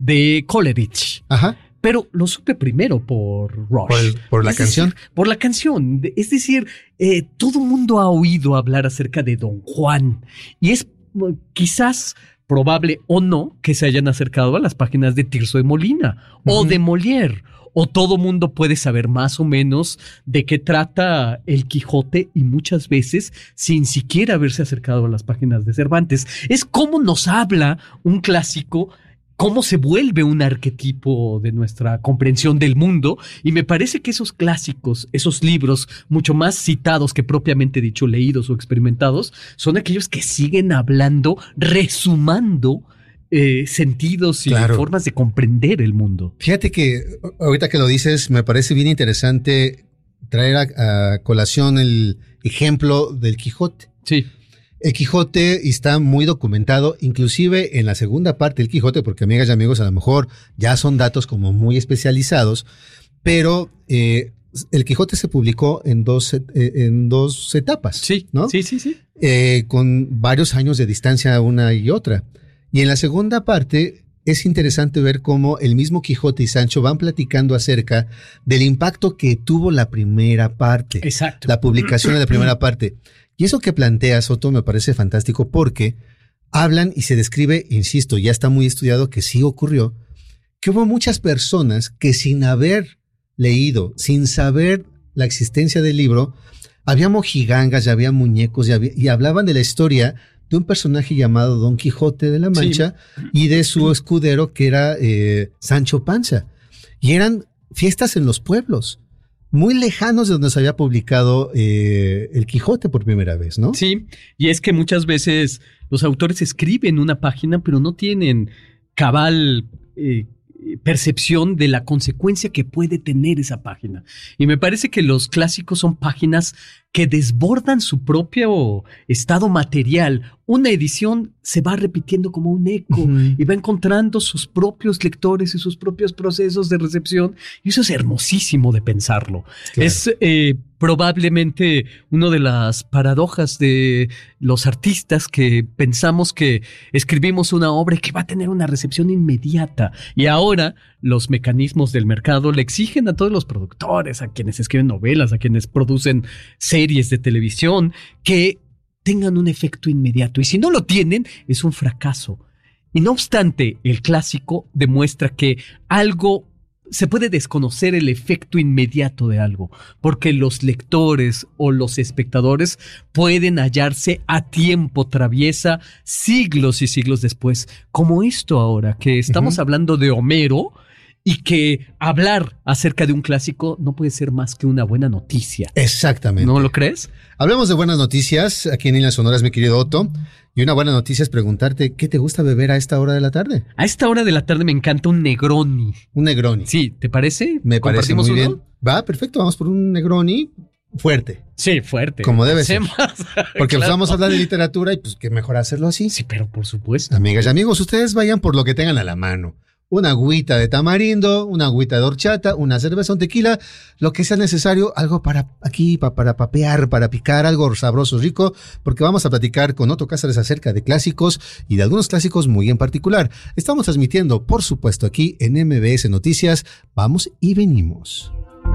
de Coleridge. Ajá. Pero lo supe primero por Rush. ¿Por la canción? Por la canción. Es decir, todo el mundo ha oído hablar acerca de Don Juan. Y es quizás probable o no que se hayan acercado a las páginas de Tirso de Molina o de Molière. O todo mundo puede saber más o menos de qué trata el Quijote y muchas veces sin siquiera haberse acercado a las páginas de Cervantes. Es cómo nos habla un clásico, cómo se vuelve un arquetipo de nuestra comprensión del mundo, y me parece que esos clásicos, esos libros mucho más citados que propiamente dicho leídos o experimentados, son aquellos que siguen hablando, resumando sentidos y formas de comprender el mundo. Fíjate que ahorita que lo dices, me parece bien interesante traer a colación el ejemplo del Quijote. Sí. El Quijote está muy documentado, inclusive en la segunda parte del Quijote, porque amigas y amigos, a lo mejor ya son datos como muy especializados, pero el Quijote se publicó en dos etapas. Sí, ¿no? Sí. Con varios años de distancia una y otra. Y en la segunda parte es interesante ver cómo el mismo Quijote y Sancho van platicando acerca del impacto que tuvo la primera parte. Exacto. La publicación de la primera parte. Y eso que plantea Soto me parece fantástico porque hablan y se describe, insisto, ya está muy estudiado que sí ocurrió, que hubo muchas personas que sin haber leído, sin saber la existencia del libro, había mojigangas, ya había muñecos y hablaban de la historia de un personaje llamado Don Quijote de la Mancha y de su escudero que era Sancho Panza. Y eran fiestas en los pueblos, muy lejanos de donde se había publicado el Quijote por primera vez, ¿no? Sí, y es que muchas veces los autores escriben una página, pero no tienen cabal percepción de la consecuencia que puede tener esa página. Y me parece que los clásicos son páginas que desbordan su propio estado material. Una edición se va repitiendo como un eco y va encontrando sus propios lectores y sus propios procesos de recepción. Y eso es hermosísimo de pensarlo. Claro. Es probablemente una de las paradojas de los artistas que pensamos que escribimos una obra que va a tener una recepción inmediata. Y ahora los mecanismos del mercado le exigen a todos los productores, a quienes escriben novelas, a quienes producen series de televisión, que tengan un efecto inmediato. Y si no lo tienen, es un fracaso. Y no obstante, el clásico demuestra que algo se puede desconocer el efecto inmediato de algo, porque los lectores o los espectadores pueden hallarse a tiempo traviesa siglos y siglos después, como esto ahora, que estamos hablando de Homero, y que hablar acerca de un clásico no puede ser más que una buena noticia. Exactamente. ¿No lo crees? Hablemos de buenas noticias aquí en Islas Sonoras, mi querido Otto. Y una buena noticia es preguntarte, ¿qué te gusta beber a esta hora de la tarde? A esta hora de la tarde me encanta un Negroni. Un Negroni. Sí, ¿te parece? Me parece muy bien. Va, perfecto, vamos por un Negroni fuerte. Sí, fuerte. Como debe ser. Porque claro. vamos a hablar de literatura y pues qué mejor hacerlo así. Sí, pero por supuesto. Amigas y amigos, ustedes vayan por lo que tengan a la mano. Una agüita de tamarindo, una agüita de horchata, una cerveza, un tequila, lo que sea necesario, algo para aquí, para papear, para picar, algo sabroso, rico, porque vamos a platicar con Otto Cázares acerca de clásicos y de algunos clásicos muy en particular. Estamos transmitiendo, por supuesto, aquí en MBS Noticias. Vamos y venimos.